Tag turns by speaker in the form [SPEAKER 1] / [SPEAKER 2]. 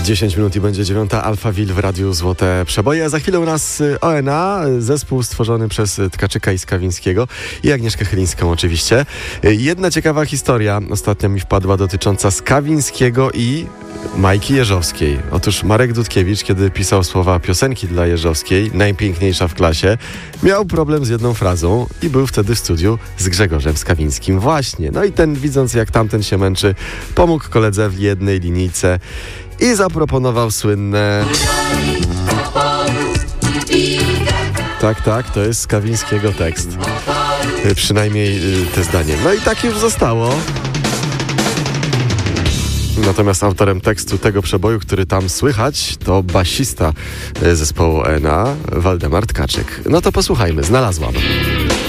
[SPEAKER 1] 10 minut i będzie 9. Alphaville w Radiu Złote Przeboje. Za chwilę u nas ONA, zespół stworzony przez Tkaczyka i Skawińskiego i Agnieszkę Chylińską oczywiście. Jedna ciekawa historia ostatnio mi wpadła dotycząca Skawińskiego i Majki Jeżowskiej. Otóż Marek Dudkiewicz, kiedy pisał słowa piosenki dla Jeżowskiej, najpiękniejsza w klasie, miał problem z jedną frazą i był wtedy w studiu z Grzegorzem Skawińskim właśnie. No i ten, widząc jak tamten się męczy, pomógł koledze w jednej linijce i zaproponował słynne... Tak, to jest Skawińskiego tekst. Przynajmniej te zdanie. No i tak już zostało. Natomiast autorem tekstu tego przeboju, który tam słychać, to basista zespołu ONA, Waldemar Tkaczyk. No to posłuchajmy, znalazłam.